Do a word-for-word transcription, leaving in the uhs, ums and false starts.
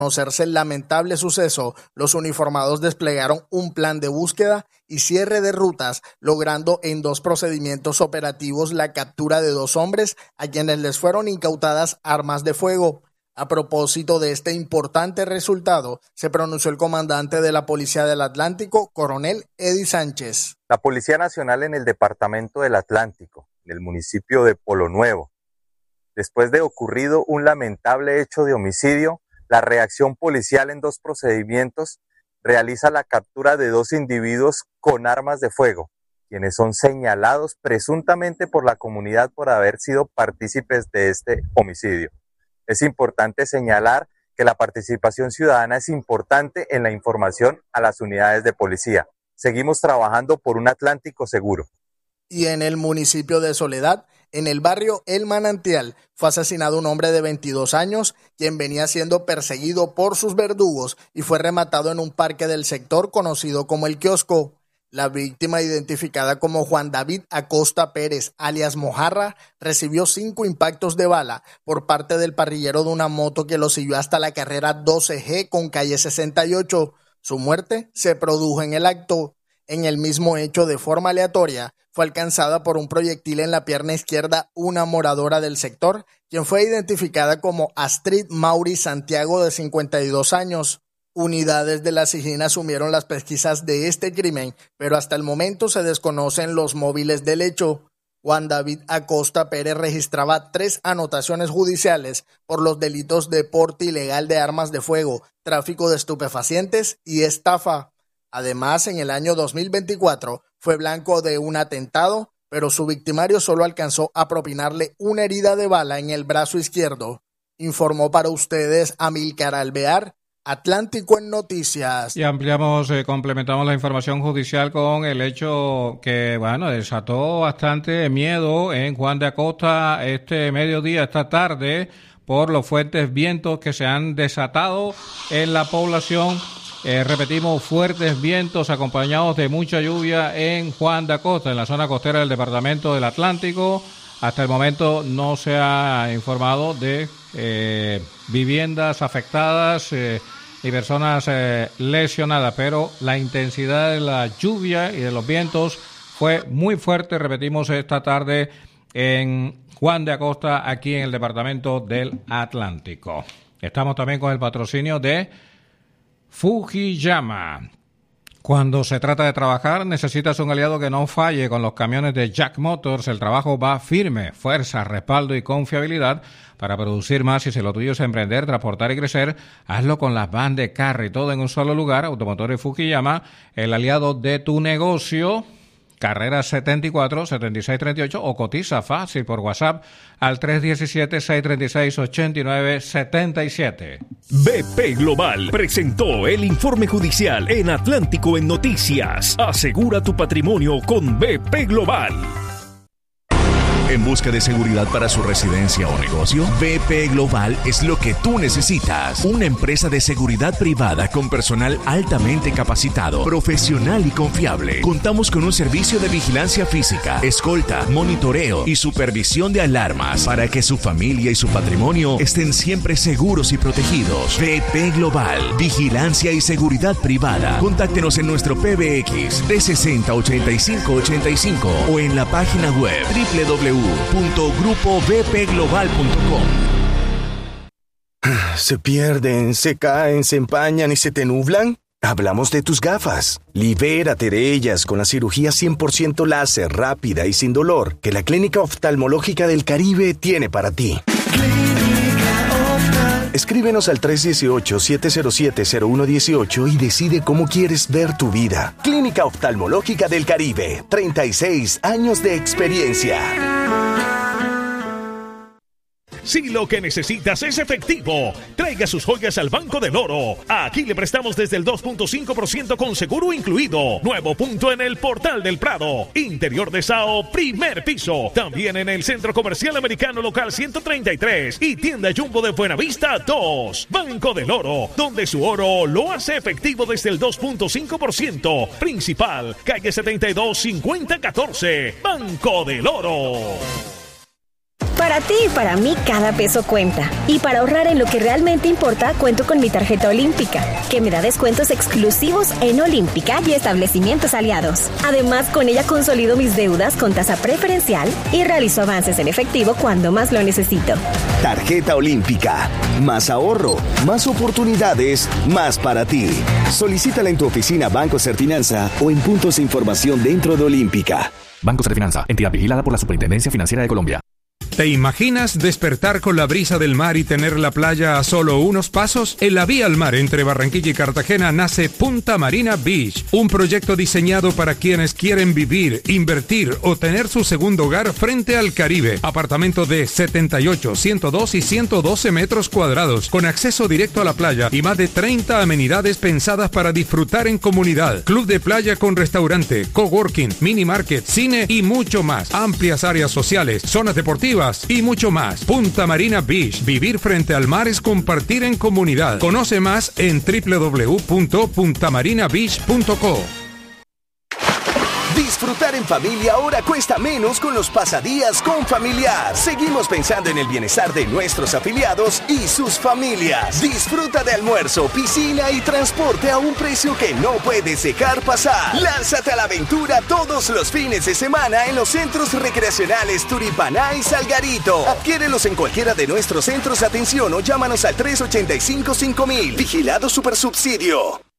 conocerse el lamentable suceso, los uniformados desplegaron un plan de búsqueda y cierre de rutas, logrando en dos procedimientos operativos la captura de dos hombres a quienes les fueron incautadas armas de fuego. A propósito de este importante resultado, se pronunció el comandante de la Policía del Atlántico, coronel Eddie Sánchez. La Policía Nacional en el Departamento del Atlántico, en el municipio de Polo Nuevo, después de ocurrido un lamentable hecho de homicidio, la reacción policial en dos procedimientos realiza la captura de dos individuos con armas de fuego, quienes son señalados presuntamente por la comunidad por haber sido partícipes de este homicidio. Es importante señalar que la participación ciudadana es importante en la información a las unidades de policía. Seguimos trabajando por un Atlántico seguro. Y en el municipio de Soledad, en el barrio El Manantial, fue asesinado un hombre de veintidós años, quien venía siendo perseguido por sus verdugos y fue rematado en un parque del sector conocido como El Kiosco. La víctima, identificada como Juan David Acosta Pérez, alias Mojarra, recibió cinco impactos de bala por parte del parrillero de una moto que lo siguió hasta la carrera doce G con calle sesenta y ocho. Su muerte se produjo en el acto. En el mismo hecho, de forma aleatoria, fue alcanzada por un proyectil en la pierna izquierda una moradora del sector, quien fue identificada como Astrid Mauri Santiago, de cincuenta y dos años. Unidades de la SIJIN asumieron las pesquisas de este crimen, pero hasta el momento se desconocen los móviles del hecho. Juan David Acosta Pérez registraba tres anotaciones judiciales por los delitos de porte ilegal de armas de fuego, tráfico de estupefacientes y estafa. Además, en el año dos mil veinticuatro fue blanco de un atentado, pero su victimario solo alcanzó a propinarle una herida de bala en el brazo izquierdo. Informó para ustedes Amílcar Alvear, Atlántico en Noticias. Y ampliamos, eh, complementamos la información judicial con el hecho que, bueno, desató bastante miedo en Juan de Acosta este mediodía, esta tarde, por los fuertes vientos que se han desatado en la población. Eh, repetimos, fuertes vientos acompañados de mucha lluvia en Juan de Acosta, en la zona costera del departamento del Atlántico. Hasta el momento no se ha informado de eh, viviendas afectadas eh, y personas eh, lesionadas, pero la intensidad de la lluvia y de los vientos fue muy fuerte, repetimos, esta tarde en Juan de Acosta, aquí en el departamento del Atlántico. Estamos también con el patrocinio de Fujiyama. Cuando se trata de trabajar, necesitas un aliado que no falle. Con los camiones de Jack Motors, el trabajo va firme, fuerza, respaldo y confiabilidad para producir más. Y si lo tuyo es emprender, transportar y crecer, hazlo con las vans de Carry, todo en un solo lugar. Automotores Fujiyama, el aliado de tu negocio. Carrera setenta y cuatro, setenta y seis treinta y ocho o cotiza fácil por WhatsApp al tres uno siete, seis tres seis, ocho nueve siete siete. B P Global presentó el informe judicial en Atlántico en Noticias. Asegura tu patrimonio con B P Global. ¿En busca de seguridad para su residencia o negocio? B P Global es lo que tú necesitas. Una empresa de seguridad privada con personal altamente capacitado, profesional y confiable. Contamos con un servicio de vigilancia física, escolta, monitoreo y supervisión de alarmas para que su familia y su patrimonio estén siempre seguros y protegidos. B P Global, vigilancia y seguridad privada. Contáctenos en nuestro P B X trescientos sesenta, ochenta y cinco ochenta y cinco o en la página web doble u doble u doble u punto grupo b p global punto com. ¿Se pierden, se caen, se empañan y se te nublan? Hablamos de tus gafas. Libérate de ellas con la cirugía cien por ciento láser, rápida y sin dolor que la Clínica Oftalmológica del Caribe tiene para ti. Escríbenos al tres uno ocho, siete cero siete, cero uno uno ocho y decide cómo quieres ver tu vida. Clínica Oftalmológica del Caribe, treinta y seis años de experiencia. Si lo que necesitas es efectivo, traiga sus joyas al Banco del Oro. Aquí le prestamos desde el dos punto cinco por ciento con seguro incluido. Nuevo punto en el Portal del Prado. Interior de Sao, primer piso. También en el Centro Comercial Americano Local ciento treinta y tres y Tienda Jumbo de Buenavista dos. Banco del Oro, donde su oro lo hace efectivo desde el dos punto cinco por ciento. Principal, calle setenta y dos, cincuenta catorce. Banco del Oro. Para ti y para mí cada peso cuenta. Y para ahorrar en lo que realmente importa, cuento con mi tarjeta Olímpica, que me da descuentos exclusivos en Olímpica y establecimientos aliados. Además, con ella consolido mis deudas con tasa preferencial y realizo avances en efectivo cuando más lo necesito. Tarjeta Olímpica. Más ahorro, más oportunidades, más para ti. Solicítala en tu oficina Banco Serfinanza o en puntos de información dentro de Olímpica. Banco Serfinanza, entidad vigilada por la Superintendencia Financiera de Colombia. ¿Te imaginas despertar con la brisa del mar y tener la playa a solo unos pasos? En la vía al mar entre Barranquilla y Cartagena nace Punta Marina Beach, un proyecto diseñado para quienes quieren vivir, invertir o tener su segundo hogar frente al Caribe. Apartamento de setenta y ocho, ciento dos y ciento doce metros cuadrados, con acceso directo a la playa y más de treinta amenidades pensadas para disfrutar en comunidad. Club de playa con restaurante, coworking, mini market, cine y mucho más. Amplias áreas sociales, zonas deportivas y mucho más. Punta Marina Beach. Vivir frente al mar es compartir en comunidad. Conoce más en doble u doble u doble u punto punta marina beach punto co. Disfrutar en familia ahora cuesta menos con los pasadías con Familiar. Seguimos pensando en el bienestar de nuestros afiliados y sus familias. Disfruta de almuerzo, piscina y transporte a un precio que no puedes dejar pasar. Lánzate a la aventura todos los fines de semana en los centros recreacionales Turipaná y Salgarito. Adquiérelos en cualquiera de nuestros centros de atención o llámanos al tres ocho cinco cinco mil. Vigilado Supersubsidio.